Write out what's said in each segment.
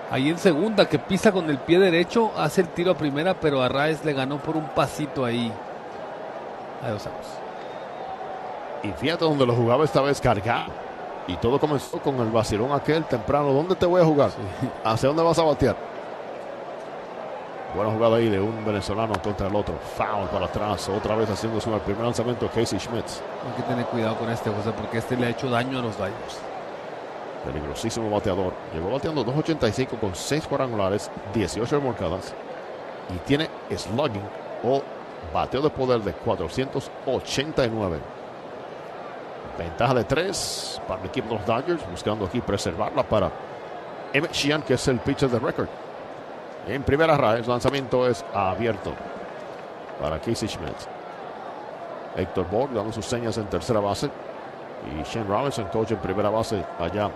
Ahí en segunda, que pisa con el pie derecho, hace el tiro a primera, pero Arraez le ganó por un pasito ahí a Dos Santos. Y fíjate donde lo jugaba esta vez cargado. Y todo comenzó con el vacilón aquel temprano. ¿Dónde te voy a jugar? Sí. ¿Hacia dónde vas a batear? Buena jugada ahí de un venezolano contra el otro. Foul para atrás. Otra vez haciendo su primer lanzamiento Casey Schmitz. Hay que tener cuidado con este, José, porque este le ha hecho daño a los Dodgers. Peligrosísimo bateador. Llegó bateando 2.85 con 6 cuadrangulares, 18 remolcadas. Y tiene slugging o bateo de poder de 489. Ventaja de 3 para el equipo de los Dodgers. Buscando aquí preservarla para Emmett Sheehan, que es el pitcher de récord. En primera Arraez, lanzamiento es abierto para Casey Schmitz. Héctor Borg dando sus señas en tercera base. Y Shane Robinson, coach en primera base allá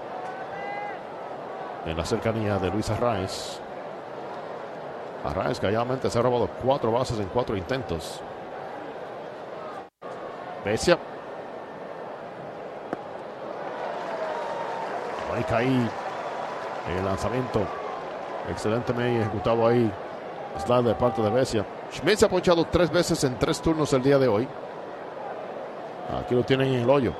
en la cercanía de Luis Arraez. Arraez calladamente se ha robado 4 bases en 4 intentos. Vesia. Ahí caí el lanzamiento. Excelentemente ejecutado ahí. Slide de parte de Vesia. Schmitz se ha ponchado 3 veces en 3 turnos el día de hoy. Aquí lo tienen en el hoyo.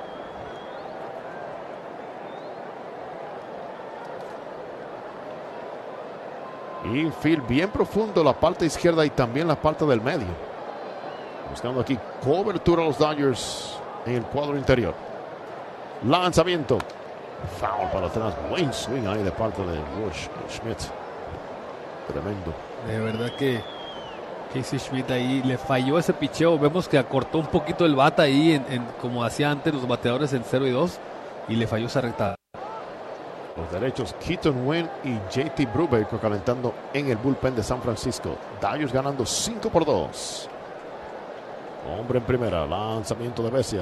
Infield bien profundo la parte izquierda y también la parte del medio. Buscando aquí cobertura a los Dodgers en el cuadro interior. Lanzamiento. Foul para atrás. Buen swing ahí de parte de Schmidt. Tremendo. De verdad que Casey Schmidt ahí le falló ese picheo. Vemos que acortó un poquito el bata ahí como hacía antes los bateadores en 0 y 2. Y le falló esa recta. Los derechos, Keaton Wynn y JT Brubaker calentando en el bullpen de San Francisco. Dodgers ganando 5-2. Hombre en primera, lanzamiento de Vesia.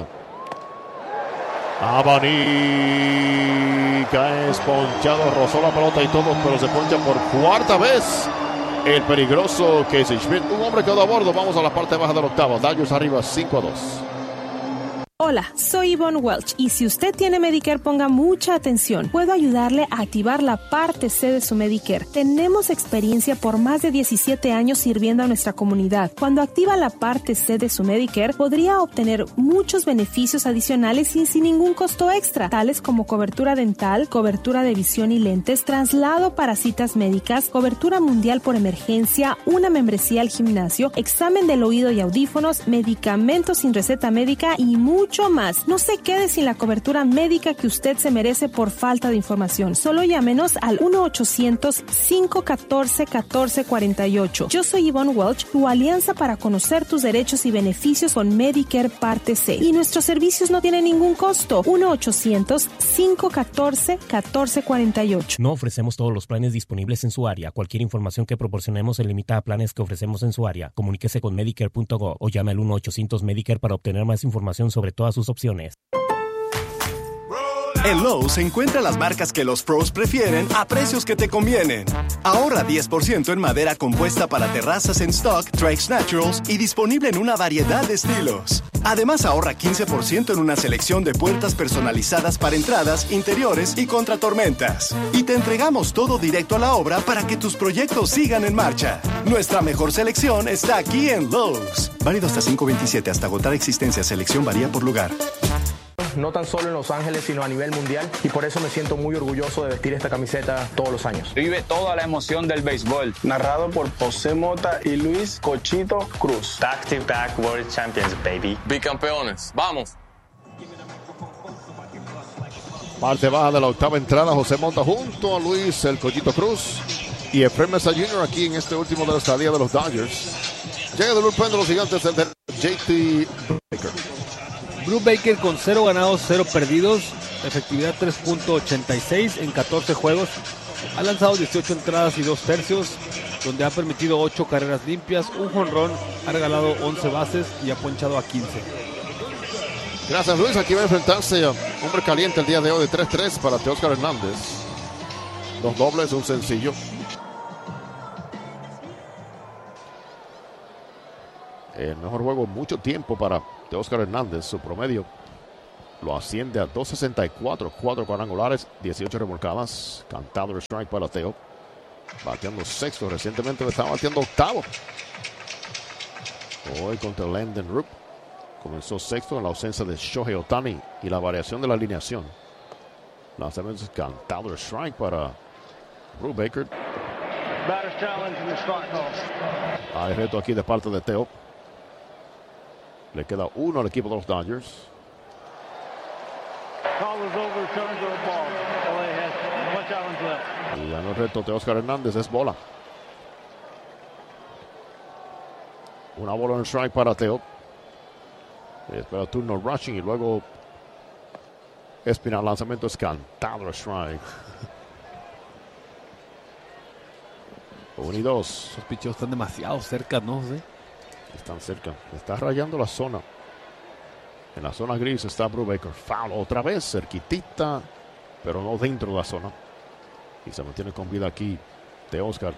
Abanica es ponchado, rozó la pelota y todo, pero se poncha por cuarta vez. El peligroso Casey Schmidt. Un hombre quedó a bordo. Vamos a la parte baja del octavo. Dodgers arriba 5-2. Hola, soy Yvonne Welch y si usted tiene Medicare, ponga mucha atención. Puedo ayudarle a activar la parte C de su Medicare. Tenemos experiencia por más de 17 años sirviendo a nuestra comunidad. Cuando activa la parte C de su Medicare, podría obtener muchos beneficios adicionales y sin ningún costo extra, tales como cobertura dental, cobertura de visión y lentes, traslado para citas médicas, cobertura mundial por emergencia, una membresía al gimnasio, examen del oído y audífonos, medicamentos sin receta médica y mucho más. No se quede sin la cobertura médica que usted se merece por falta de información. Solo llámenos al 1-800-514-1448. Yo soy Yvonne Welch, tu alianza para conocer tus derechos y beneficios con Medicare Parte C. Y nuestros servicios no tienen ningún costo. 1-800-514-1448. No ofrecemos todos los planes disponibles en su área. Cualquier información que proporcionemos se limita a planes que ofrecemos en su área. Comuníquese con Medicare.gov o llame al 1-800-Medicare para obtener más información sobre todas sus opciones. En Lowe's encuentra las marcas que los pros prefieren a precios que te convienen. Ahorra 10% en madera compuesta para terrazas en stock, Trex Naturals y disponible en una variedad de estilos. Además ahorra 15% en una selección de puertas personalizadas para entradas, interiores y contra tormentas. Y te entregamos todo directo a la obra para que tus proyectos sigan en marcha. Nuestra mejor selección está aquí en Lowe's. Válido hasta 5/27 hasta agotar existencia. Selección varía por lugar. No tan solo en Los Ángeles, sino a nivel mundial, y por eso me siento muy orgulloso de vestir esta camiseta todos los años. Vive toda la emoción del béisbol. Narrado por José Mota y Luis Cochito Cruz. Back-to-back World Champions, baby. Bicampeones, vamos. Parte baja de la octava entrada, José Mota junto a Luis el Cochito Cruz y Efraín Mesa Jr. aquí en este último de la estadía de los Dodgers. Llega del bullpen de los Gigantes el de JT Brubaker. Brubaker con 0 ganados, 0 perdidos, efectividad 3.86 en 14 juegos. Ha lanzado 18 entradas y 2 tercios, donde ha permitido 8 carreras limpias, un jonrón, ha regalado 11 bases y ha ponchado a 15. Gracias, Luis. Aquí va a enfrentarse a hombre caliente el día de hoy de 3-3 para Teóscar Hernández. 2 dobles, un sencillo. El mejor juego mucho tiempo para Teóscar Hernández. Su promedio lo asciende a 2.64, 4 cuadrangulares, 18 remolcadas. Cantado el strike para Teo. bateando sexto. Recientemente le estaba bateando octavo. Hoy contra Landon Rupp. Comenzó sexto en la ausencia de Shohei Ohtani y la variación de la alineación. Lanzamiento cantado, strike para Brubaker. Hay reto aquí de parte de Teo. Le queda uno al equipo de los Dodgers. Y ganó el reto de Oscar Hernández, es bola. Una bola en strike para Teo. Espera turno rushing y luego Espinal, lanzamiento es cantado, strike. 1 y 2. Esos picheos están demasiado cerca, ¿no? ¿Sí? Están cerca. Está rayando la zona. En la zona gris está Brubaker. Foul otra vez, cerquitita, pero no dentro de la zona. Y se mantiene con vida aquí de Oscar.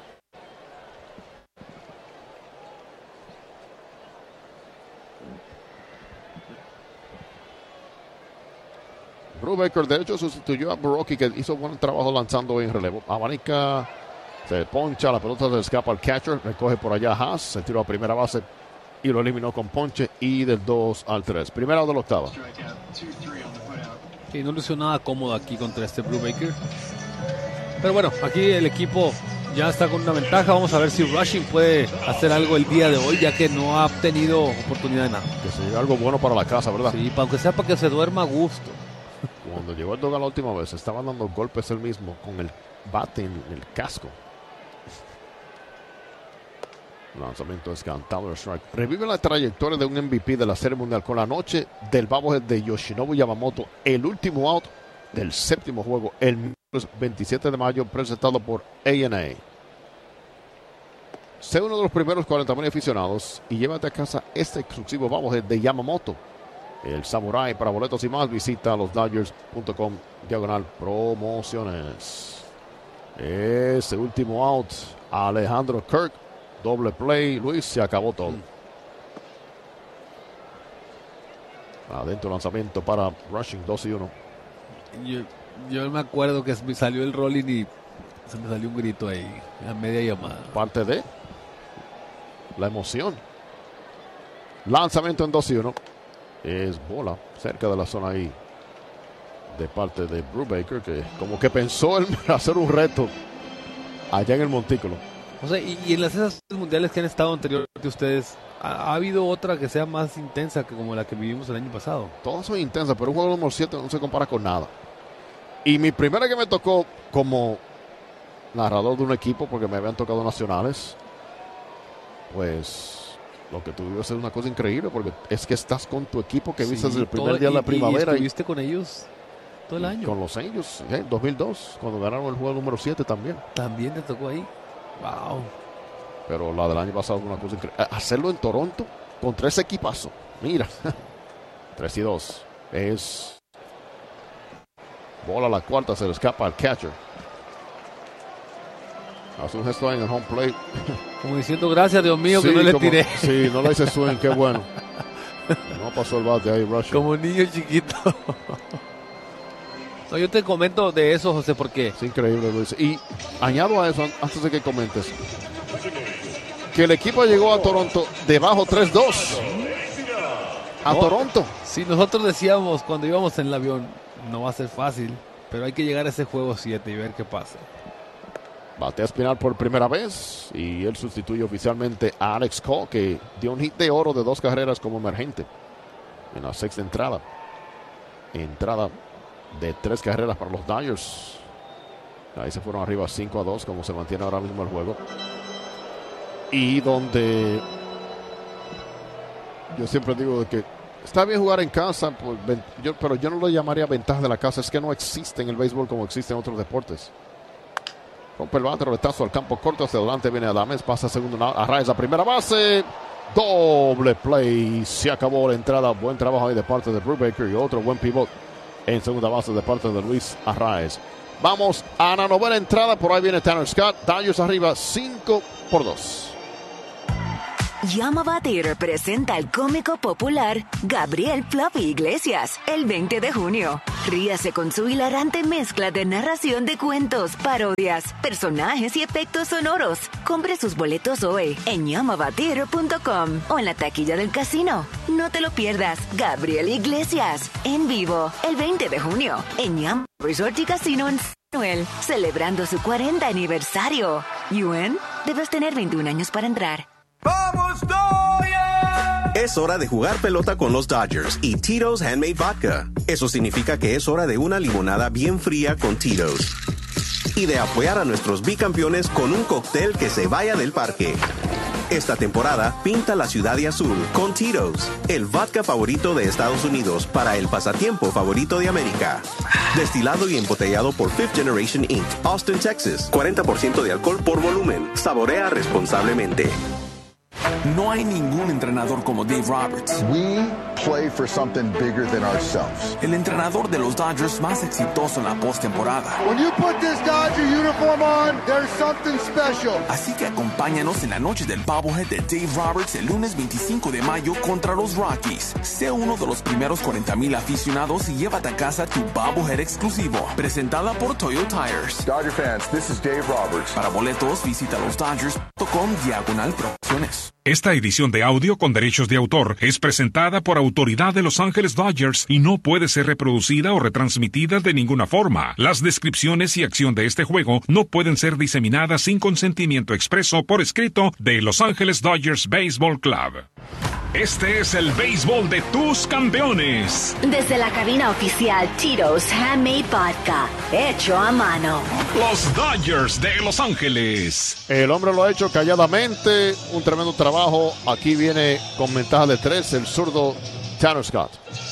Brubaker, de hecho, sustituyó a Boroki, que hizo buen trabajo lanzando hoy en relevo. Abanica, se poncha, la pelota se escapa al catcher, recoge por allá Haas, se tiró a primera base y lo eliminó con ponche y del 2 al 3. Primera de la octava. Sí, no lució nada cómodo aquí contra este Brubaker. Pero bueno, aquí el equipo ya está con una ventaja. Vamos a ver si Rushing puede hacer algo el día de hoy, ya que no ha tenido oportunidad de nada. Que sería algo bueno para la casa, ¿verdad? Sí, aunque sea para que se duerma a gusto. Cuando llegó el Doga la última vez, estaba dando golpes él mismo con el bate en el casco. Lanzamiento descantado, strike. Revive la trayectoria de un MVP de la Serie Mundial con la noche del bobblehead de Yoshinobu Yamamoto. El último out del séptimo juego, el 27 de mayo, presentado por A&A. Sé uno de los primeros 40,000 aficionados y llévate a casa este exclusivo bobblehead de Yamamoto. El Samurai. Para boletos y más, visita losdodgers.com/promociones. Ese último out, Alejandro Kirk. Doble play, Luis, se acabó todo. Adentro lanzamiento para Rushing, 2-1. Yo me acuerdo que me salió el rolling y se me salió un grito ahí, a media llamada. Parte de la emoción. Lanzamiento en 2-1. Es bola cerca de la zona ahí. De parte de Brubaker, que como que pensó en hacer un reto allá en el montículo. O sea, y en las esas mundiales que han estado anteriormente ustedes, ¿ha habido otra que sea más intensa que como la que vivimos el año pasado? Todas son intensas, pero un juego número 7 no se compara con nada. Y mi primera que me tocó como narrador de un equipo, porque me habían tocado nacionales, pues lo que tuviste es una cosa increíble, porque es que estás con tu equipo que viste desde el primer día de la primavera. ¿Y estuviste con ellos todo el año? Con los Angels, en 2002, cuando ganaron el juego número 7 también. ¿También te tocó ahí? Wow. Pero la del año pasado fue una cosa increíble. Hacerlo en Toronto contra ese equipazo. Mira. 3-2. Es bola a la cuarta. Se le escapa al catcher. Hace un gesto en el home plate. Como diciendo, gracias Dios mío, sí, que no le tiré. Sí, no le hice swing. Qué bueno. No pasó el bate ahí, Rushing. Como niño chiquito. No, yo te comento de eso, José, porque es increíble, Luis. Y añado a eso, antes de que comentes, que el equipo llegó a Toronto debajo 3-2. Toronto. Sí, nosotros decíamos cuando íbamos en el avión, no va a ser fácil, pero hay que llegar a ese juego 7 y ver qué pasa. Batea Espinal por primera vez y él sustituye oficialmente a Alex Cole, que dio un hit de oro de 2 carreras como emergente en la sexta entrada. Entrada de 3 carreras para los Dodgers. Ahí se fueron arriba 5-2, como se mantiene ahora mismo el juego. Y donde yo siempre digo de que está bien jugar en casa, pues, pero yo no lo llamaría ventaja de la casa. Es que no existe en el béisbol como existe en otros deportes. Rompe el bate, roletazo al campo corto, hacia adelante viene Adames, pasa segundo, Arraez a primera base. Doble play, se acabó la entrada. Buen trabajo ahí de parte de Brubaker y otro buen pivot en segunda base de parte de Luis Arraez. Vamos a la novena entrada. Por ahí viene Tanner Scott. Dodgers arriba 5-2. Yamava Theater presenta al cómico popular Gabriel Fluffy Iglesias el 20 de junio. Ríase con su hilarante mezcla de narración de cuentos, parodias, personajes y efectos sonoros. Compre sus boletos hoy en yamavatheater.com o en la taquilla del casino. No te lo pierdas. Gabriel Iglesias en vivo el 20 de junio en Yamava Resort y Casino en San Manuel, celebrando su 40 aniversario. ¿Yuen? Debes tener 21 años para entrar. ¡Vamos, Dodgers! Es hora de jugar pelota con los Dodgers y Tito's Handmade Vodka. Eso significa que es hora de una limonada bien fría con Tito's. Y de apoyar a nuestros bicampeones con un cóctel que se vaya del parque. Esta temporada, pinta la ciudad de azul con Tito's, el vodka favorito de Estados Unidos para el pasatiempo favorito de América. Destilado y embotellado por Fifth Generation Inc., Austin, Texas. 40% de alcohol por volumen. Saborea responsablemente. No hay ningún entrenador como Dave Roberts. We play for something bigger than ourselves. El entrenador de los Dodgers más exitoso en la postemporada. When you put this Dodger uniform on, there's something special. Así que acompáñanos en la noche del Bobblehead de Dave Roberts el lunes 25 de mayo contra los Rockies. Sé uno de los primeros 40,000 aficionados y llévate a casa tu Bobblehead exclusivo. Presentada por Toyo Tires. Dodger fans, this is Dave Roberts. Para boletos, visita losdodgers.com/promociones. Esta edición de audio con derechos de autor es presentada por autoridad de Los Ángeles Dodgers y no puede ser reproducida o retransmitida de ninguna forma. Las descripciones y acción de este juego no pueden ser diseminadas sin consentimiento expreso por escrito de Los Ángeles Dodgers Baseball Club. Este es el béisbol de tus campeones. Desde la cabina oficial Tito's Handmade Vodka, hecho a mano. Los Dodgers de Los Ángeles. El hombre lo ha hecho calladamente, un tremendo trabajo. Aquí viene con ventaja de 3 el zurdo Tanner Scott.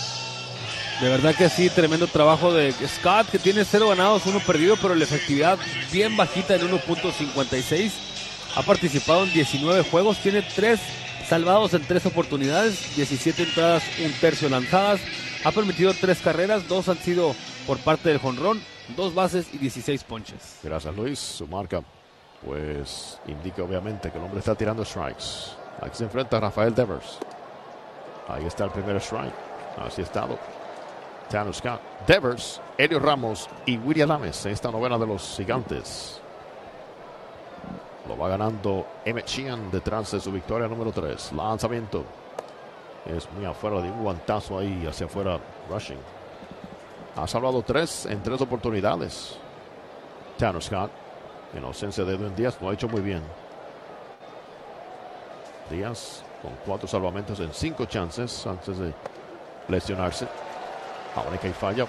De verdad que sí, tremendo trabajo de Scott, que tiene 0 ganados, 1 perdido, pero la efectividad bien bajita en 1.56. Ha participado en 19 juegos, tiene 3 salvados en 3 oportunidades, 17 entradas, 1/3 lanzadas. Ha permitido 3 carreras, 2 han sido por parte del jonrón, 2 bases y 16 ponches. Gracias, Luis. Su marca, pues, indica obviamente que el hombre está tirando strikes. Aquí se enfrenta a Rafael Devers. Ahí está el primer strike. Así ha estado Tanner Scott, Devers, Helios Ramos y William Adames en esta novena de los Gigantes. Lo va ganando Emmett Sheehan detrás de su victoria número 3. Lanzamiento. Es muy afuera, de un guantazo ahí hacia afuera, rushing. Ha salvado 3 en 3 oportunidades. Tanner Scott, en ausencia de Edwin Díaz, lo ha hecho muy bien. Díaz con 4 salvamentos en 5 chances antes de lesionarse. Ahora que hay falla.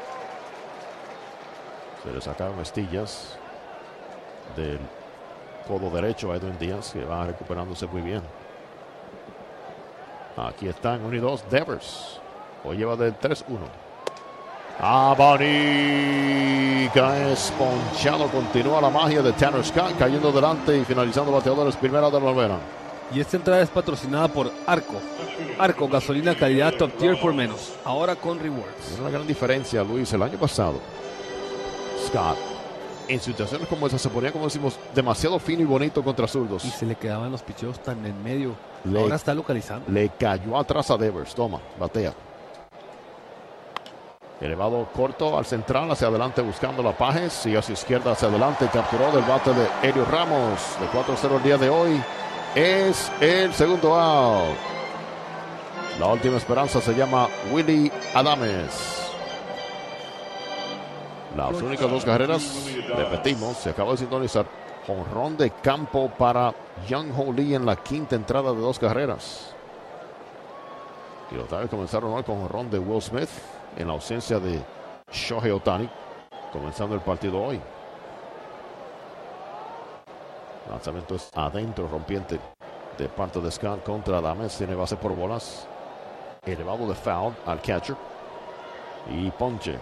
Se le sacaron astillas del codo derecho a Edwin Díaz, que va recuperándose muy bien. Aquí están 1 y 2 Devers. Hoy lleva del 3-1. Abanica es ponchado. Continúa la magia de Tanner Scott, cayendo delante y finalizando bateadores, primera de la novena. Y esta entrada es patrocinada por Arco. Arco, gasolina calidad top tier por menos. Ahora con rewards. Una gran diferencia, Luis. El año pasado, Scott, en situaciones como esa, se ponía, como decimos, demasiado fino y bonito contra zurdos. Y se le quedaban los picheos tan en medio. Ahora está localizando. Le cayó atrás a Devers. Toma, batea. Elevado corto al central, hacia adelante buscando la Pajes. Y a su izquierda hacia adelante. Capturó del bate de Helios Ramos. De 4-0 el día de hoy. Es el segundo out. La última esperanza se llama Willy Adames. Las únicas 2 carreras, repetimos, se acaba de sintonizar. Jonrón de campo para Young Ho Lee en la 5ª entrada de 2 carreras. Y los Dodgers comenzaron hoy con jonrón de Will Smith en la ausencia de Shohei Ohtani, comenzando el partido hoy. Lanzamiento es adentro, rompiente de parte de Scott contra Adames. Tiene base por bolas. Elevado de foul al catcher. Y ponche.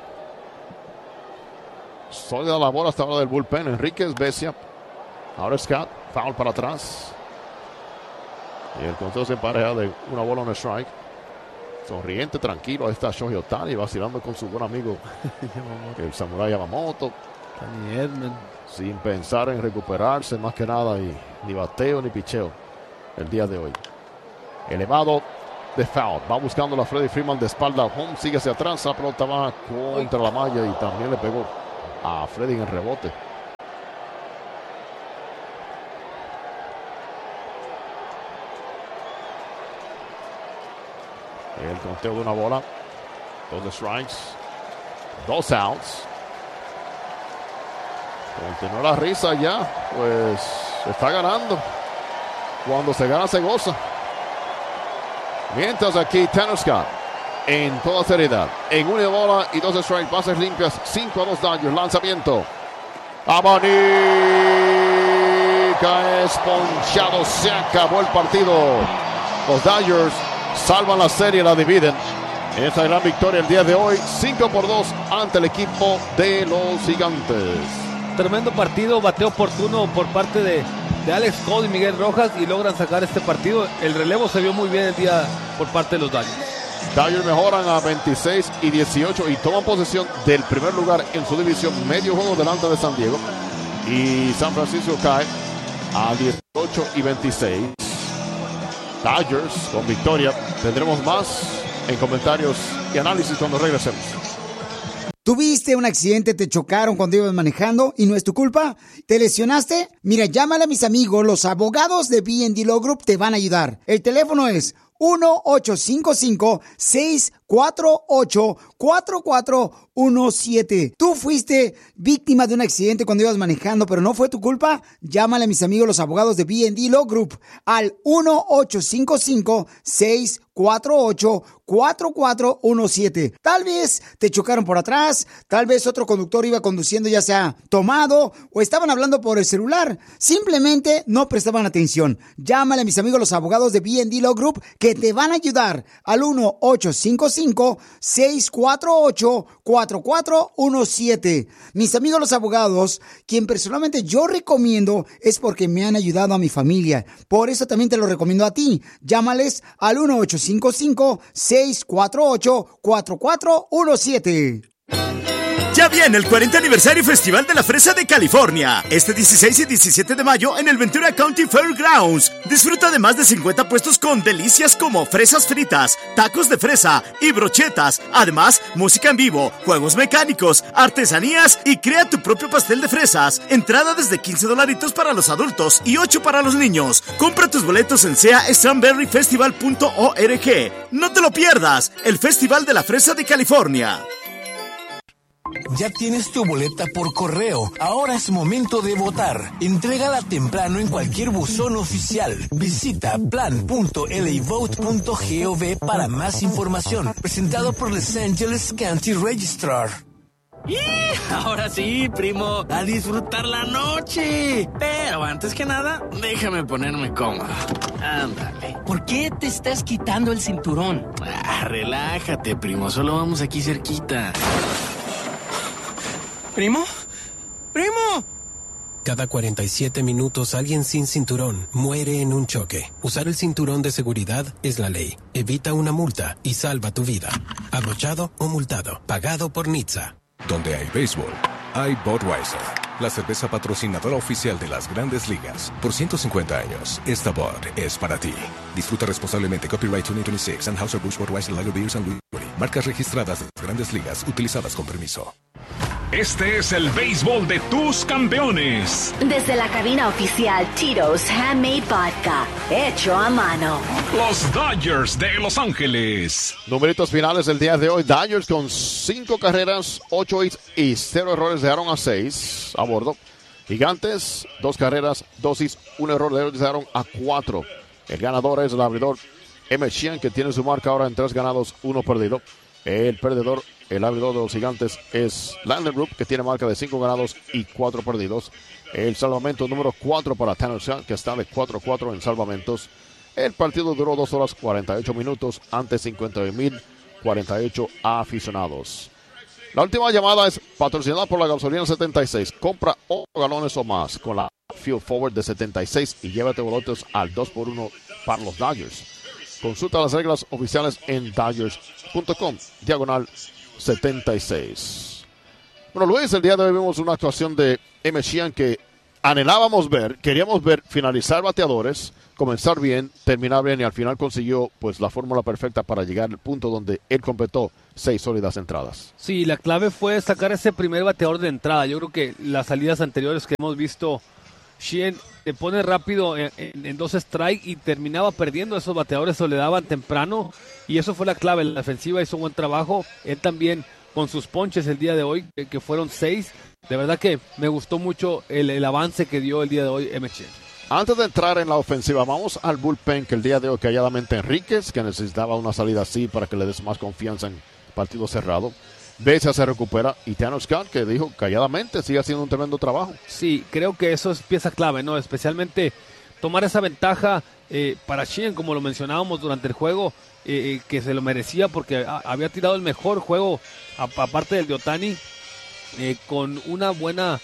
Sólida la bola hasta ahora del bullpen. Enríquez, Becia. Ahora Scott. Foul para atrás. Y el conteo se empareja de una bola en strike. Sonriente, tranquilo. Ahí está Shohei Ohtani vacilando con su buen amigo el Samurai Yamamoto. Danny Edman. Sin pensar en recuperarse más que nada. Y ni bateo ni picheo. el día de hoy. Elevado de foul. Va buscando la Freddie Freeman de espalda. Holmes sigue hacia atrás. La pelota va contra la malla y también le pegó a Freddie en el rebote. El conteo de una bola. 2 strikes. 2 outs. Continúa la risa ya. Pues se está ganando. Cuando se gana se goza. Mientras aquí Tanner Scott, en toda seriedad, en una bola y 2 strikes, bases limpias, 5-2 Dodgers, lanzamiento. Amonica es ponchado, se acabó el partido. Los Dodgers salvan la serie, la dividen. En esta gran victoria el día de hoy, 5-2 ante el equipo de los Gigantes. Tremendo partido, bateo oportuno por parte de Alex Cole y Miguel Rojas y logran sacar este partido. El relevo se vio muy bien el día por parte de los Dodgers. Dodgers mejoran a 26-18 y toman posesión del primer lugar en su división, medio juego delante de San Diego. Y San Francisco cae a 18-26. Dodgers con victoria. Tendremos más en comentarios y análisis cuando regresemos. ¿Tuviste un accidente, te chocaron cuando ibas manejando y no es tu culpa? ¿Te lesionaste? Mira, llámale a mis amigos, los abogados de B&D Law Group te van a ayudar. El teléfono es 1-855-648-4417. ¿Tú fuiste víctima de un accidente cuando ibas manejando, pero no fue tu culpa? Llámale a mis amigos, los abogados de B&D Law Group, al 1-855-648-4417. Tal vez te chocaron por atrás, tal vez otro conductor iba conduciendo ya sea tomado o estaban hablando por el celular. Simplemente no prestaban atención. Llámale a mis amigos, los abogados de B&D Law Group, que te van a ayudar al 1-855-648-4417. Mis amigos los abogados, quien personalmente yo recomiendo es porque me han ayudado a mi familia. Por eso también te lo recomiendo a ti. Llámales al 1-855-648-4417. Ya viene el 40 aniversario Festival de la Fresa de California. Este 16 y 17 de mayo en el Ventura County Fairgrounds. Disfruta de más de 50 puestos con delicias como fresas fritas, tacos de fresa y brochetas. Además, música en vivo, juegos mecánicos, artesanías y crea tu propio pastel de fresas. Entrada desde $15 para los adultos y $8 para los niños. Compra tus boletos en seastrawberryfestival.org. No te lo pierdas, el Festival de la Fresa de California. Ya tienes tu boleta por correo. Ahora es momento de votar. Entrégala temprano en cualquier buzón oficial. Visita plan.lavote.gov para más información. Presentado por Los Angeles County Registrar. Ahora sí, primo, a disfrutar la noche. Pero antes que nada, déjame ponerme cómodo. Ándale. ¿Por qué te estás quitando el cinturón? Relájate, primo, solo vamos aquí cerquita. ¿Primo? ¡Primo! Cada 47 minutos alguien sin cinturón muere en un choque. Usar el cinturón de seguridad es la ley. Evita una multa y salva tu vida. Abrochado o multado. Pagado por NHTSA. Donde hay béisbol, hay Budweiser, la cerveza patrocinadora oficial de las Grandes Ligas. Por 150 años, esta Bud es para ti. Disfruta responsablemente. Copyright 2026. Anheuser-Busch Budweiser Lager Beer St. Louis. Marcas registradas de las Grandes Ligas utilizadas con permiso. Este es el béisbol de tus campeones. Desde la cabina oficial Tito's Handmade Vodka, hecho a mano. Los Dodgers de Los Ángeles. Numeritos finales del día de hoy. Dodgers con 5 carreras, 8 hits y 0 errores. Dejaron a 6 a bordo. Gigantes, 2 carreras, 2 hits, 1 error. Dejaron a 4. El ganador es el abridor Emmett Sheehan, que tiene su marca ahora en 3 ganados, 1 perdido. El perdedor, el abridor de los Gigantes, es Landon Roop, que tiene marca de 5 ganados y 4 perdidos. El salvamento número 4 para Tanner Scott, que está de 4-4 en salvamentos. El partido duró 2 horas 48 minutos ante 51,048 aficionados. La última llamada es patrocinada por la gasolina 76. Compra 8 galones o más con la Fuel Forward de 76 y llévate boletos al 2x1 para los Dodgers. Consulta las reglas oficiales en Dodgers.com/76. Bueno, Luis, el día de hoy vimos una actuación de Emmett Sheehan que queríamos ver finalizar bateadores, comenzar bien, terminar bien y al final consiguió pues la fórmula perfecta para llegar al punto donde él completó 6 sólidas entradas. Sí, la clave fue sacar ese primer bateador de entrada. Yo creo que las salidas anteriores que hemos visto, Sheehan te pone rápido en 2 strikes y terminaba perdiendo esos bateadores o le daban temprano y eso fue la clave. La defensiva hizo un buen trabajo, él también con sus ponches el día de hoy, que fueron 6. De verdad que me gustó mucho el avance que dio el día de hoy Sheehan. Antes de entrar en la ofensiva, vamos al bullpen que el día de hoy calladamente Enríquez, que necesitaba una salida así para que le des más confianza en partido cerrado. Besa se recupera y Tanner Scott, que dijo calladamente, sigue haciendo un tremendo trabajo. Sí, creo que eso es pieza clave, ¿no? Especialmente tomar esa ventaja para Sheehan, como lo mencionábamos durante el juego, que se lo merecía porque había tirado el mejor juego, aparte del de Ohtani, con una buena...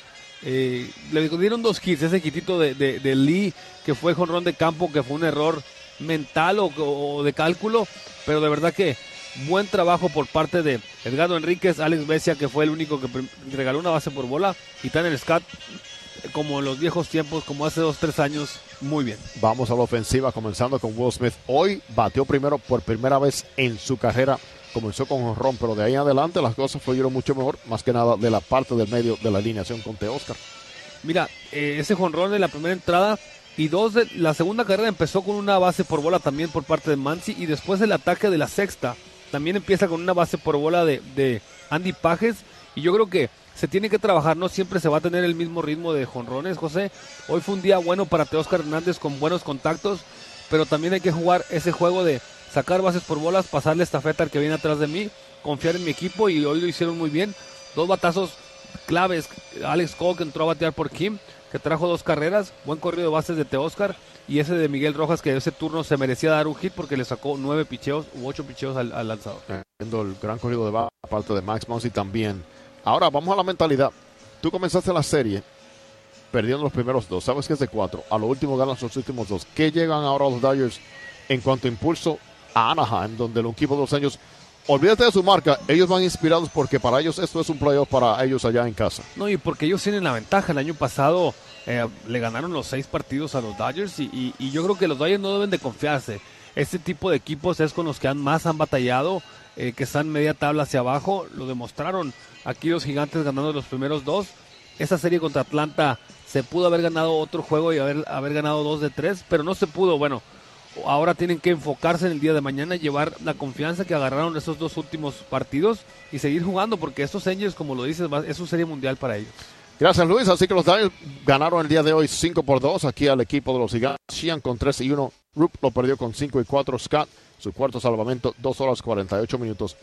le dieron 2 hits, ese hitito de Lee, que fue jonrón de campo, que fue un error mental o de cálculo, pero de verdad que buen trabajo por parte de Edgardo Enríquez, Alex Vesia, que fue el único que regaló una base por bola, y Tanner Scott, como en los viejos tiempos, como hace 2-3 años, muy bien. Vamos a la ofensiva, comenzando con Will Smith. Hoy bateó primero por primera vez en su carrera. Comenzó con jonrón, pero de ahí en adelante las cosas fluyeron mucho mejor, más que nada de la parte del medio de la alineación con Teóscar. Mira, ese jonrón de la primera entrada y 2 de la segunda carrera empezó con una base por bola también por parte de Mansi, y después el ataque de la sexta también empieza con una base por bola de Andy Pages, y yo creo que se tiene que trabajar, no siempre se va a tener el mismo ritmo de jonrones, José. Hoy fue un día bueno para Teóscar Hernández con buenos contactos, pero también hay que jugar ese juego de sacar bases por bolas, pasarle estafeta al que viene atrás de mí, confiar en mi equipo, y hoy lo hicieron muy bien. 2 batazos claves, Alex Cole, que entró a batear por Kim, que trajo 2 carreras, buen corrido de bases de Teóscar, y ese de Miguel Rojas, que ese turno se merecía dar un hit porque le sacó 9 picheos u 8 picheos al lanzador. Viendo el gran corrido de base, aparte de Max Muncy también. Ahora vamos a la mentalidad. Tú comenzaste la serie perdiendo los primeros 2, sabes que es de 4, a lo último ganas los últimos 2. ¿Qué llegan ahora los Dodgers en cuanto a impulso a Anaheim, donde el equipo de los años, olvídate de su marca, ellos van inspirados porque para ellos esto es un playoff para ellos allá en casa? No, y porque ellos tienen la ventaja. El año pasado le ganaron los 6 partidos a los Dodgers y yo creo que los Dodgers no deben de confiarse. Este tipo de equipos es con los que más han batallado, que están media tabla hacia abajo. Lo demostraron aquí los Gigantes ganando los primeros 2. Esa serie contra Atlanta se pudo haber ganado otro juego y haber ganado 2 de 3, pero no se pudo. Bueno, ahora tienen que enfocarse en el día de mañana y llevar la confianza que agarraron esos 2 últimos partidos y seguir jugando, porque estos Angels, como lo dices, es una serie mundial para ellos. Gracias, Luis. Así que los Dodgers ganaron el día de hoy 5-2 aquí al equipo de los Gigantes. Sheehan con 3-1. Rupp lo perdió con 5-4. Scott, su cuarto salvamento, 2 horas 48 minutos,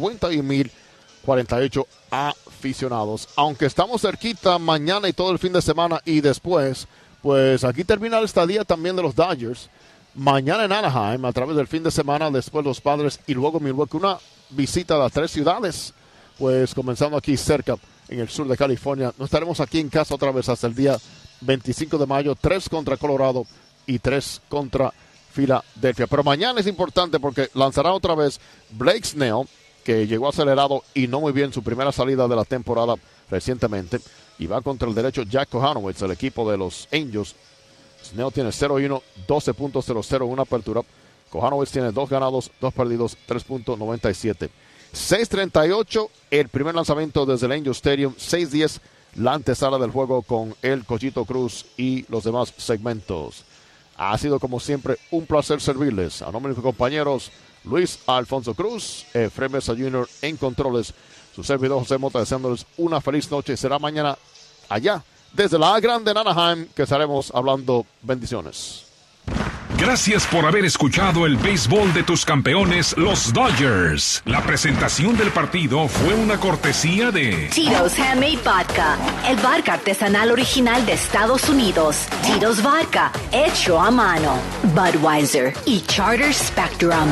51,048 aficionados. Aunque estamos cerquita mañana y todo el fin de semana y después, pues aquí termina la estadía también de los Dodgers. Mañana en Anaheim, a través del fin de semana, después los Padres y luego Milwaukee, una visita a las 3 ciudades, pues comenzando aquí cerca en el sur de California. No estaremos aquí en casa otra vez hasta el día 25 de mayo, 3 contra Colorado y 3 contra Filadelfia. Pero mañana es importante porque lanzará otra vez Blake Snell, que llegó acelerado y no muy bien su primera salida de la temporada recientemente, y va contra el derecho Jack Kohanowitz, el equipo de los Angels. Snell tiene 0-1, 12.00 en una apertura. Kohanowitz tiene 2 ganados, 2 perdidos, 3.97. 6:38 el primer lanzamiento desde el Angel Stadium. 6:10 la antesala del juego con el Cochito Cruz y los demás segmentos. Ha sido como siempre un placer servirles. A nombre de mis compañeros Luis Alfonso Cruz, Efraín Mesa Jr. en controles, su servidor José Mota, deseándoles una feliz noche. Será mañana allá desde la A Grande en Anaheim que estaremos hablando. Bendiciones. Gracias por haber escuchado el béisbol de tus campeones, los Dodgers. La presentación del partido fue una cortesía de Tito's Handmade Vodka, el vodka artesanal original de Estados Unidos. Tito's Vodka, hecho a mano. Budweiser y Charter Spectrum.